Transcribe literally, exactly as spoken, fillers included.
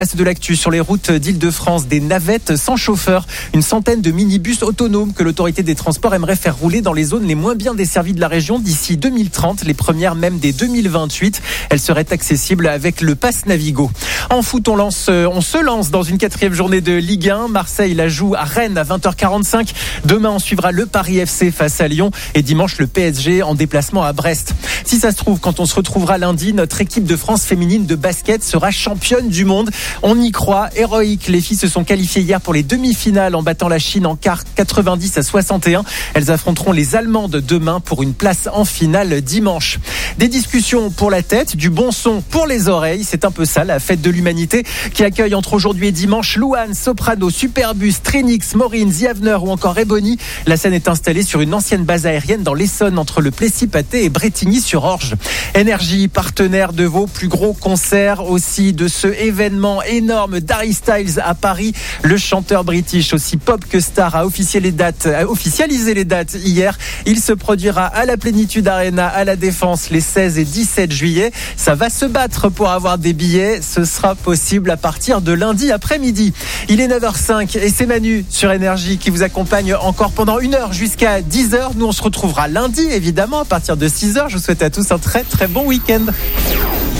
C'est de l'actu sur les routes d'Île-de-France, des navettes sans chauffeur, une centaine de minibus autonomes que l'autorité des transports aimerait faire rouler dans les zones les moins bien desservies de la région d'ici deux mille trente, les premières même dès deux mille vingt-huit. Elles seraient accessibles avec le pass Navigo. En foot, on, lance, on se lance dans une quatrième journée de Ligue un. Marseille la joue à Rennes à vingt heures quarante-cinq. Demain, on suivra le Paris F C face à Lyon et dimanche le P S G en déplacement à Brest. Si ça se trouve, quand on se retrouvera lundi, notre équipe de France féminine de basket sera championne du monde. On y croit, héroïque. Les filles se sont qualifiées hier pour les demi-finales en battant la Chine en quart quatre-vingt-dix à soixante et un. Elles affronteront les Allemandes demain pour une place en finale dimanche. Des discussions pour la tête, du bon son pour les oreilles. C'est un peu ça, la fête de l'humanité qui accueille entre aujourd'hui et dimanche Louane, Soprano, Superbus, Trinix, Maureen, The Avener ou encore Ebony. La scène est installée sur une ancienne base aérienne dans l'Essonne entre le Plessis-Pathé et Brétigny-sur-Orge. Énergie, partenaire de vos plus gros concerts, aussi de ce événement énorme d'Harry Styles à Paris. Le chanteur british, aussi pop que star, a officialisé les dates, a officialisé les dates hier. Il se produira à la Plénitude Arena à la Défense les seize et dix-sept juillet. Ça va se battre pour avoir des billets. Ce sera possible à partir de lundi après-midi. Il est neuf heures cinq et c'est Manu sur Énergie qui vous accompagne encore pendant une heure jusqu'à dix heures. Nous, on se retrouvera lundi, évidemment, à partir de six heures. Je vous souhaite à tous un très très bon week-end.